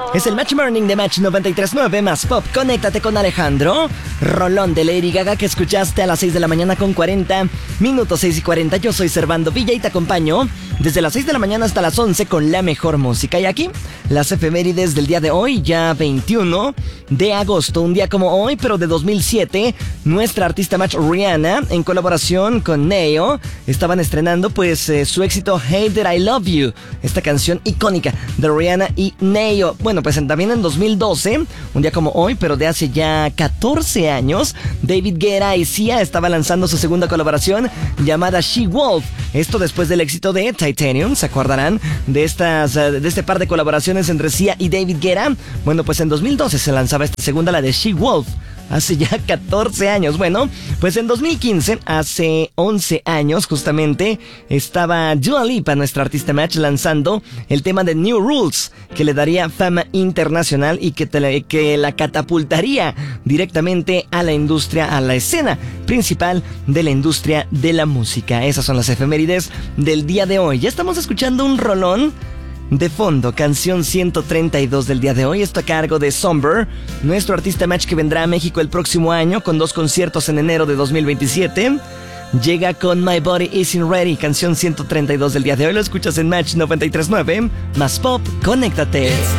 Es el Match Morning de Match 93.9 más Pop. Conéctate con Alejandro. Rolón de Lady Gaga que escuchaste a las 6 de la mañana con 40 minutos, 6:40. Yo soy Servando Villa y te acompaño desde las 6 de la mañana hasta las 11 con la mejor música. Y aquí, las efemérides del día de hoy, ya 21 de agosto. Un día como hoy, pero de 2007, nuestra artista Match Rihanna, en colaboración con Neo, estaban estrenando pues su éxito Hey That I Love You, esta canción icónica de Rihanna y Neo. Bueno, pues también en 2012, un día como hoy, pero de hace ya 14 años, David Guetta y Sia estaban lanzando su segunda colaboración llamada She Wolf. Esto después del éxito de Titanium. ¿Se acordarán de este par de colaboraciones entre Sia y David Guetta? Bueno, pues en 2012 se lanzaba esta segunda, la de She Wolf. Hace ya 14 años. Bueno, pues en 2015, hace 11 años justamente, estaba Dua Lipa, nuestra artista Match, lanzando el tema de New Rules, que le daría fama internacional y que la catapultaría directamente a la industria, a la escena principal de la industria de la música. Esas son las efemérides del día de hoy. Ya estamos escuchando un rolón de fondo, canción 132 del día de hoy. Esto a cargo de Somber, nuestro artista Match que vendrá a México el próximo año con 2 conciertos en enero de 2027. Llega con My Body Isn't Ready, canción 132 del día de hoy. Lo escuchas en Match 93.9 más Pop. Conéctate.